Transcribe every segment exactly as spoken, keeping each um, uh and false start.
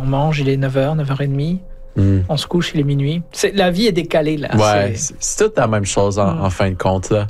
on mange, il est neuf heures, neuf heures trente. Mm. On se couche, il est minuit. C'est, la vie est décalée, là. Ouais, c'est, c'est toute la même chose en, mm. en fin de compte, là.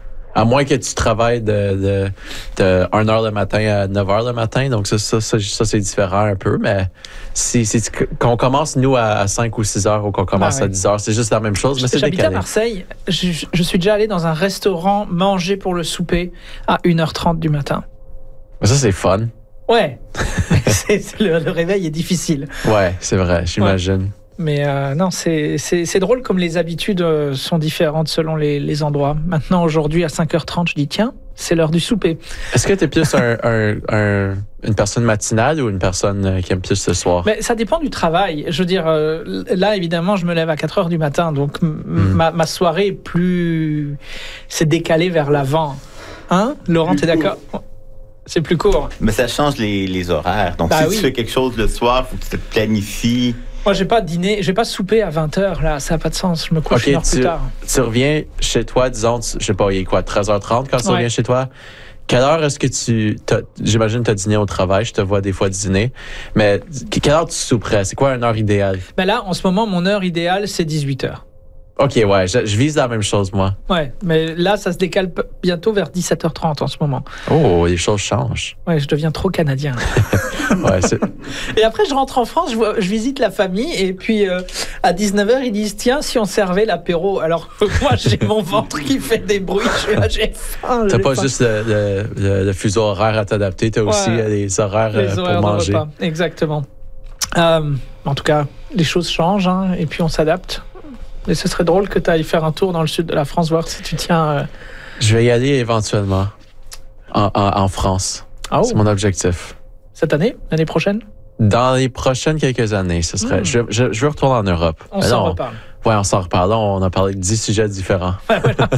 À moins que tu travailles de, de, de une heure le matin à neuf heures le matin. Donc, ça, ça, ça, ça c'est différent un peu. Mais si, si tu, qu'on commence, nous, à cinq ou six heures ou qu'on commence ah, à dix heures, c'est juste la même chose, mais c'est J'habite décalé. à Marseille. Je, je suis déjà allé dans un restaurant manger pour le souper à une heure trente du matin. Mais ça, c'est fun. Ouais. c'est, c'est, le, le réveil est difficile. Ouais, c'est vrai, j'imagine. Ouais. Mais euh, non, c'est, c'est, c'est drôle comme les habitudes euh, sont différentes selon les, les endroits. Maintenant, aujourd'hui, à cinq heures trente, je dis tiens, c'est l'heure du souper. Est-ce que tu es plus un, un, un, une personne matinale ou une personne qui aime plus ce soir? Mais ça dépend du travail. Je veux dire, euh, là, évidemment, je me lève à quatre heures du matin. Donc, m- mm. ma, ma soirée est plus... C'est décalé vers l'avant. Hein, Laurent, t'es d'accord? C'est plus court. Mais ça change les, les horaires. Donc, bah si oui. tu fais quelque chose le soir, il faut que tu te planifies. Moi, je n'ai pas dîné, je n'ai pas soupé à vingt heures, là, ça n'a pas de sens. Je me couche okay, une heure tu, plus tard. Tu reviens chez toi, disons, tu, je sais pas, il est quoi, treize heures trente quand tu ouais. reviens chez toi? Quelle heure est-ce que tu... J'imagine que tu as dîné au travail, je te vois des fois dîner, mais quelle heure tu souperais? C'est quoi une heure idéale? Ben là, en ce moment, mon heure idéale, c'est dix-huit heures. OK, ouais, je, je vise la même chose, moi. Ouais, mais là, ça se décale p- bientôt vers dix-sept heures trente en ce moment. Oh, les choses changent. Ouais, je deviens trop canadien. ouais, c'est... Et après, je rentre en France, je, vois, je visite la famille, et puis euh, à dix-neuf heures, ils disent tiens, si on servait l'apéro. Alors moi, j'ai mon ventre qui fait des bruits, je suis là, j'ai faim. T'as pas faim. juste le, le, le, le fuseau horaire à t'adapter, t'as ouais, aussi les horaires, les euh, horaires pour manger. Repas. Exactement. Euh, en tout cas, les choses changent, hein, et puis on s'adapte. Et ce serait drôle que tu ailles faire un tour dans le sud de la France, voir si tu tiens... Euh... Je vais y aller éventuellement, en, en, en France. Oh. C'est mon objectif. Cette année? L'année prochaine? Dans les prochaines quelques années, ce serait... Mmh. Je, je, je veux retourner en Europe. On s'en non, reparle. Oui, on s'en reparle. Là, on a parlé de dix sujets différents. Ouais, voilà.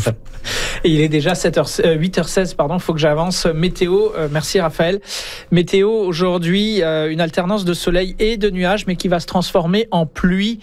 Et il est déjà sept heures, euh, huit heures seize, pardon, il faut que j'avance. Météo, euh, merci Raphaël. Météo, aujourd'hui, euh, une alternance de soleil et de nuages, mais qui va se transformer en pluie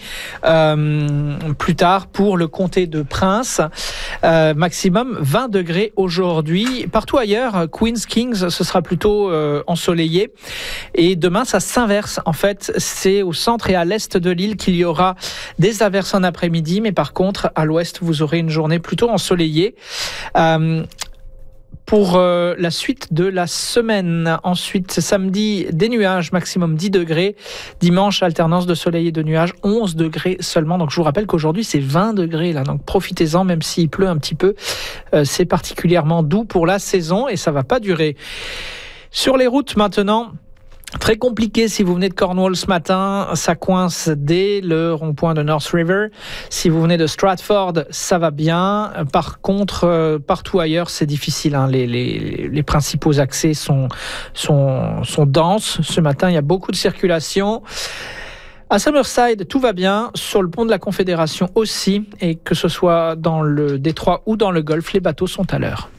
euh, plus tard pour le comté de Prince. Euh, maximum vingt degrés aujourd'hui. Partout ailleurs, Queens, Kings, ce sera plutôt euh, ensoleillé. Et demain, ça s'inverse. En fait, c'est au centre et à l'est de l'île qu'il y aura des averses en après-midi, mais par contre, à l'ouest, vous aurez une journée plutôt ensoleillée. Euh, pour euh, la suite de la semaine, ensuite, samedi, des nuages, maximum dix degrés. Dimanche, alternance de soleil et de nuages, onze degrés seulement. Donc, je vous rappelle qu'aujourd'hui, c'est vingt degrés, là. Donc, profitez-en, même s'il pleut un petit peu. Euh, c'est particulièrement doux pour la saison et ça va pas durer. Sur les routes, maintenant... Très compliqué si vous venez de Cornwall ce matin, ça coince dès le rond-point de North River. Si vous venez de Stratford, ça va bien. Par contre, euh, partout ailleurs, c'est difficile. Hein. Les, les, les principaux accès sont, sont, sont denses. Ce matin, il y a beaucoup de circulation. À Summerside, tout va bien. Sur le pont de la Confédération aussi. Et que ce soit dans le détroit ou dans le golfe, les bateaux sont à l'heure.